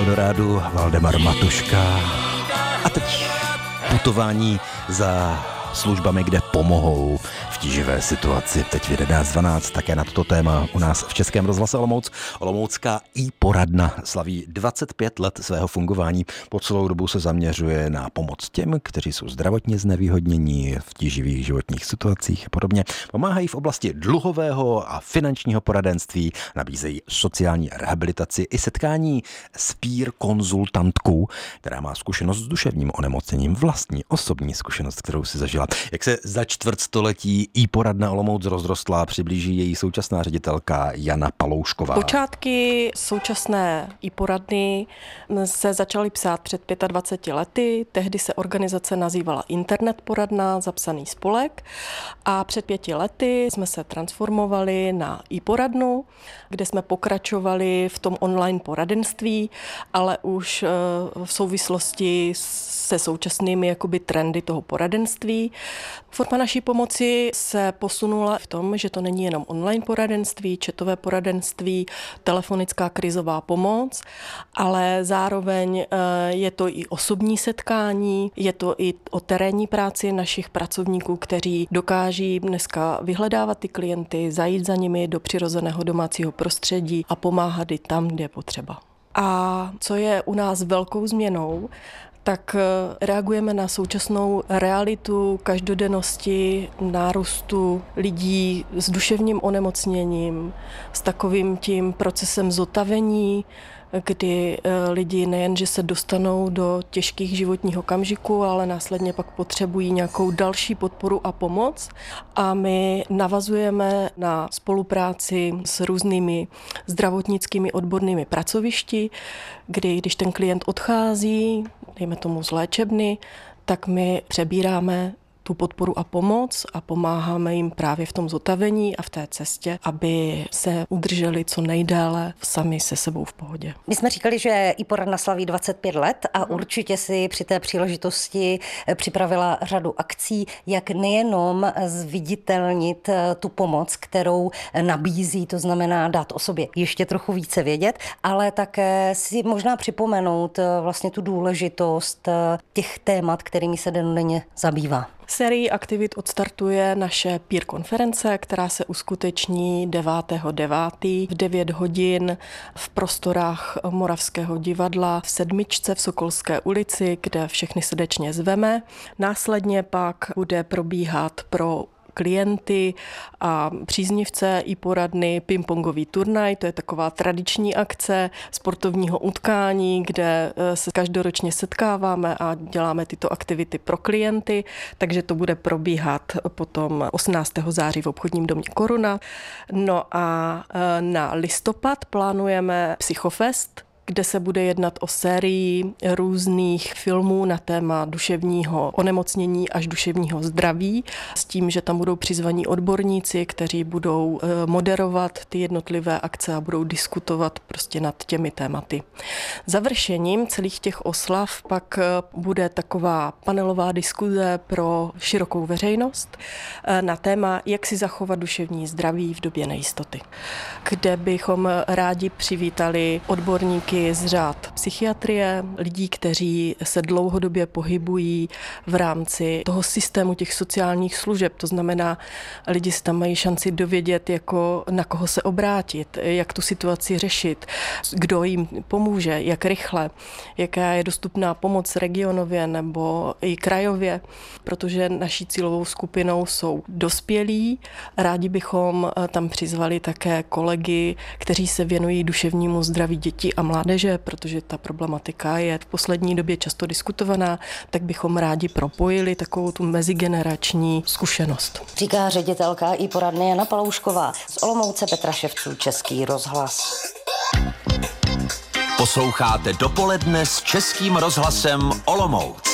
Eldorádu Valdemar Matuška. A teď putování za službami, kde pomohou v tíživé situaci. Teď v 11:12 také na toto téma u nás v Českém rozhlase Olomouc. Olomoucká i-poradna slaví 25 let svého fungování. Po celou dobu se zaměřuje na pomoc těm, kteří jsou zdravotně znevýhodnění v tíživých životních situacích a podobně. Pomáhají v oblasti dluhového a finančního poradenství, nabízejí sociální rehabilitaci i setkání s peer konzultantkou, která má zkušenost s duševním onemocněním, vlastní osobní zkušenost, kterou si zažila. Jak se za čtvrtstoletí i-poradna Olomouc rozrostla, přiblíží její současná ředitelka Jana Paloušková. Počátky současné i-poradny se začaly psát před 25 lety. Tehdy se organizace nazývala Internet poradna, zapsaný spolek. A před 5 lety jsme se transformovali na i-poradnu, kde jsme pokračovali v tom online poradenství, ale už v souvislosti se současnými jakoby trendy toho poradenství. Forma naší pomoci se posunula v tom, že to není jenom online poradenství, chatové poradenství, telefonická krizová pomoc, ale zároveň je to i osobní setkání, je to i o terénní práci našich pracovníků, kteří dokáží dneska vyhledávat ty klienty, zajít za nimi do přirozeného domácího prostředí a pomáhat i tam, kde je potřeba. A co je u nás velkou změnou, tak reagujeme na současnou realitu každodennosti nárůstu lidí s duševním onemocněním, s takovým tím procesem zotavení, kdy lidi nejenže se dostanou do těžkých životních okamžiků, ale následně pak potřebují nějakou další podporu a pomoc. A my navazujeme na spolupráci s různými zdravotnickými odbornými pracovišti, kdy když ten klient odchází, dejme tomu z léčebny, tak my přebíráme tu podporu a pomoc a pomáháme jim právě v tom zotavení a v té cestě, aby se udrželi co nejdéle sami se sebou v pohodě. My jsme říkali, že i-poradna slaví 25 let a určitě si při té příležitosti připravila řadu akcí, jak nejenom zviditelnit tu pomoc, kterou nabízí, to znamená dát o sobě ještě trochu více vědět, ale také si možná připomenout vlastně tu důležitost těch témat, kterými se dennodenně zabývá. Sérii aktivit odstartuje naše peer konference, která se uskuteční 9.9. v 9 hodin v prostorách Moravského divadla v Sedmičce v Sokolské ulici, kde všechny srdečně zveme. Následně pak bude probíhat pro klienty a příznivce i-poradny pingpongový turnaj, to je taková tradiční akce sportovního utkání, kde se každoročně setkáváme a děláme tyto aktivity pro klienty, takže to bude probíhat potom 18. září v obchodním domě Koruna. No a na listopad plánujeme Psychofest, kde se bude jednat o sérii různých filmů na téma duševního onemocnění až duševního zdraví, s tím, že tam budou přizvaní odborníci, kteří budou moderovat ty jednotlivé akce a budou diskutovat prostě nad těmi tématy. Završením celých těch oslav pak bude taková panelová diskuze pro širokou veřejnost na téma, jak si zachovat duševní zdraví v době nejistoty, kde bychom rádi přivítali odborníky z řád psychiatrie, lidí, kteří se dlouhodobě pohybují v rámci toho systému těch sociálních služeb. To znamená, lidi si tam mají šanci dovědět, jako na koho se obrátit, jak tu situaci řešit, kdo jim pomůže, jak rychle, jaká je dostupná pomoc regionově nebo i krajově, protože naší cílovou skupinou jsou dospělí. Rádi bychom tam přizvali také kolegy, kteří se věnují duševnímu zdraví dětí a mládeže, protože ta problematika je v poslední době často diskutovaná, tak bychom rádi propojili takovou tu mezigenerační zkušenost. Říká ředitelka i-poradny Jana Paloušková. Z Olomouce Petra Ševců, Český rozhlas. Posloucháte Dopoledne s Českým rozhlasem Olomouc.